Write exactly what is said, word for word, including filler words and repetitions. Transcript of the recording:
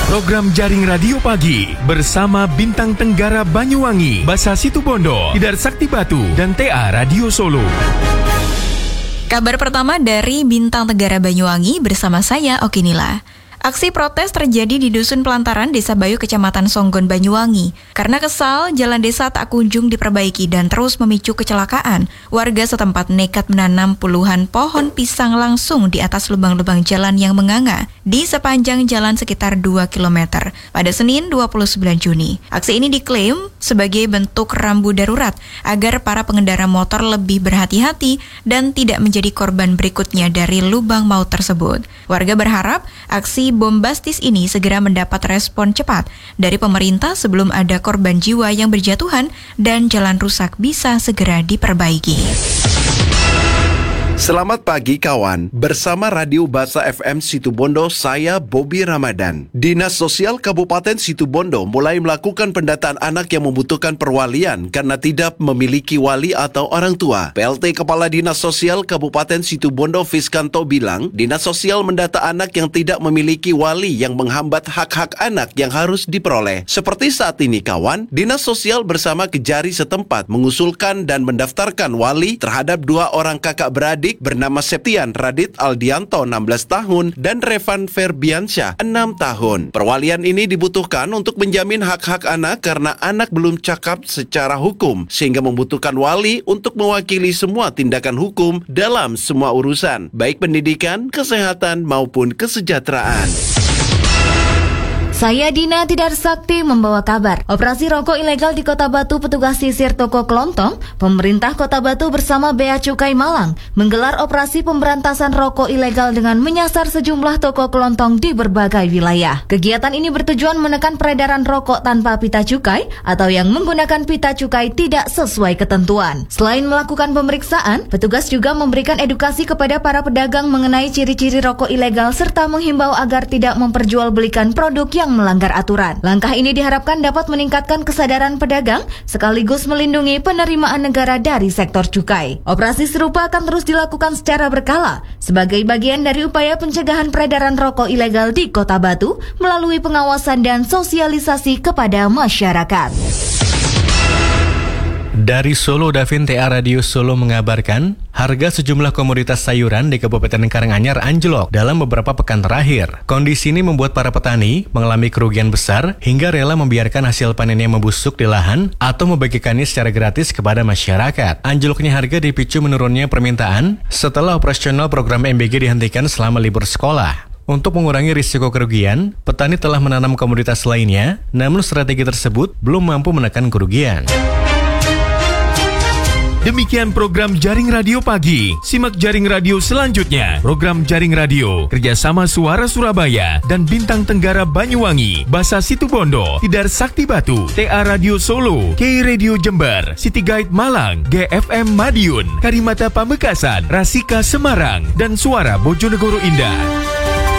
Program Jaring Radio Pagi bersama Bintang Tenggara Banyuwangi, Basa Situbondo, Tidar Sakti Batu, dan T A Radio Solo. Kabar pertama dari Bintang Tenggara Banyuwangi bersama saya Okinila. Aksi protes terjadi di Dusun Pelantaran, Desa Bayu, Kecamatan Songgon, Banyuwangi. Karena kesal, jalan desa tak kunjung diperbaiki dan terus memicu kecelakaan. Warga setempat nekat menanam puluhan pohon pisang langsung di atas lubang-lubang jalan yang menganga di sepanjang jalan sekitar dua kilometer pada Senin dua puluh sembilan Juni. Aksi ini diklaim sebagai bentuk rambu darurat agar para pengendara motor lebih berhati-hati dan tidak menjadi korban berikutnya dari lubang maut tersebut. Warga berharap aksi bombastis ini segera mendapat respon cepat dari pemerintah sebelum ada korban jiwa yang berjatuhan dan jalan rusak bisa segera diperbaiki. Selamat pagi kawan, bersama Radio Basa F M Situbondo, saya Bobby Ramadan. Dinas Sosial Kabupaten Situbondo mulai melakukan pendataan anak yang membutuhkan perwalian karena tidak memiliki wali atau orang tua. P L T Kepala Dinas Sosial Kabupaten Situbondo Fiskanto bilang, Dinas Sosial mendata anak yang tidak memiliki wali yang menghambat hak-hak anak yang harus diperoleh. Seperti saat ini kawan, Dinas Sosial bersama Kejari setempat mengusulkan dan mendaftarkan wali terhadap dua orang kakak beradik bernama Septian Radit Aldianto enam belas tahun dan Revan Ferbiansyah enam tahun. Perwalian ini dibutuhkan untuk menjamin hak-hak anak karena anak belum cakap secara hukum sehingga membutuhkan wali untuk mewakili semua tindakan hukum dalam semua urusan, baik pendidikan, kesehatan maupun kesejahteraan. Saya Dina Tidar Sakti membawa kabar. Operasi rokok ilegal di Kota Batu, petugas sisir toko kelontong, pemerintah Kota Batu bersama Bea Cukai Malang menggelar operasi pemberantasan rokok ilegal dengan menyasar sejumlah toko kelontong di berbagai wilayah. Kegiatan ini bertujuan menekan peredaran rokok tanpa pita cukai atau yang menggunakan pita cukai tidak sesuai ketentuan. Selain melakukan pemeriksaan, petugas juga memberikan edukasi kepada para pedagang mengenai ciri-ciri rokok ilegal serta menghimbau agar tidak memperjualbelikan produk yang melanggar aturan. Langkah ini diharapkan dapat meningkatkan kesadaran pedagang sekaligus melindungi penerimaan negara dari sektor cukai. Operasi serupa akan terus dilakukan secara berkala sebagai bagian dari upaya pencegahan peredaran rokok ilegal di Kota Batu melalui pengawasan dan sosialisasi kepada masyarakat. Dari Solo, Davin, T A Radio Solo mengabarkan, harga sejumlah komoditas sayuran di Kabupaten Karanganyar anjlok dalam beberapa pekan terakhir. Kondisi ini membuat para petani mengalami kerugian besar hingga rela membiarkan hasil panennya membusuk di lahan atau membagikannya secara gratis kepada masyarakat. Anjloknya harga dipicu menurunnya permintaan setelah operasional program M B G dihentikan selama libur sekolah. Untuk mengurangi risiko kerugian, petani telah menanam komoditas lainnya, namun strategi tersebut belum mampu menekan kerugian. Demikian program Jaring Radio Pagi. Simak Jaring Radio selanjutnya. Program Jaring Radio kerjasama Suara Surabaya dan Bintang Tenggara Banyuwangi, Basa Situbondo, Tidar Sakti Batu, T A Radio Solo, K Radio Jember, City Guide Malang, G F M Madiun, Karimata Pamekasan, Rasika Semarang, dan Suara Bojonegoro Indah.